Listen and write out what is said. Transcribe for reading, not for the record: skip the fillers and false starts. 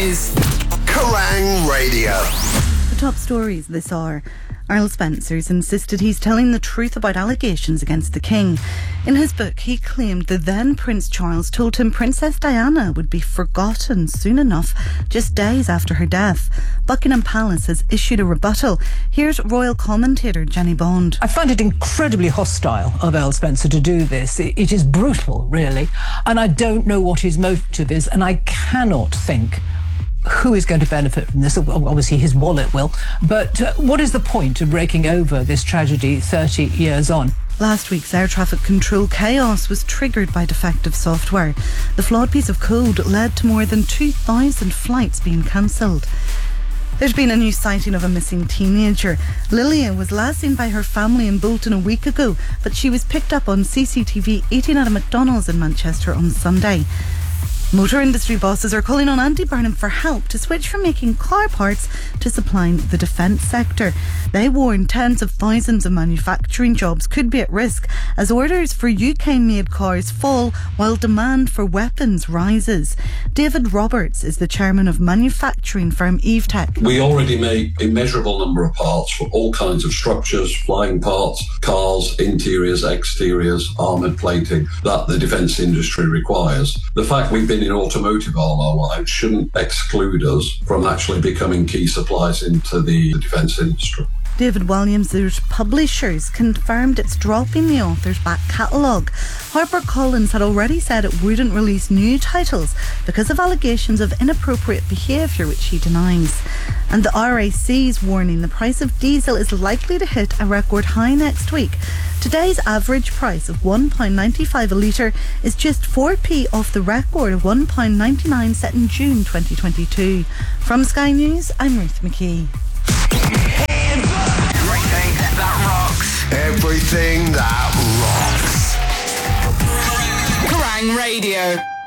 is Kerrang Radio. The top stories this hour. Earl Spencer's insisted he's telling the truth about allegations against the King. In his book, he claimed the then Prince Charles told him Princess Diana would be forgotten soon enough, just days after her death. Buckingham Palace has issued a rebuttal. Here's royal commentator Jenny Bond. I find it incredibly hostile of Earl Spencer to do this. It is brutal, really, and I don't know what his motive is, and I cannot think who is going to benefit from this. Obviously his wallet will, but what is the point of breaking over this tragedy 30 years on? Last week's air traffic control chaos was triggered by defective software. The flawed piece of code led to more than 2,000 flights being cancelled. There's been a new sighting of a missing teenager. Lillian was last seen by her family in Bolton a week ago, but she was picked up on CCTV eating at a McDonald's in Manchester on Sunday. Motor industry bosses are calling on Andy Burnham for help to switch from making car parts to supplying the defence sector. They warn tens of thousands of manufacturing jobs could be at risk as orders for UK-made cars fall while demand for weapons rises. David Roberts is the chairman of manufacturing firm EveTech. We already make immeasurable number of parts for all kinds of structures, flying parts, cars, interiors, exteriors, armoured plating that the defence industry requires. The fact we've been in automotive all our lives shouldn't exclude us from actually becoming key suppliers into the defence industry. David Williams' publishers confirmed it's dropping the author's back catalogue. HarperCollins had already said it wouldn't release new titles because of allegations of inappropriate behaviour, which he denies. And the RAC's warning the price of diesel is likely to hit a record high next week. Today's average price of £1.95 a litre is just 4p off the record of £1.99 set in June 2022. From Sky News, I'm Ruth McKee. everything that rocks. Everything that rocks. Kerrang Radio.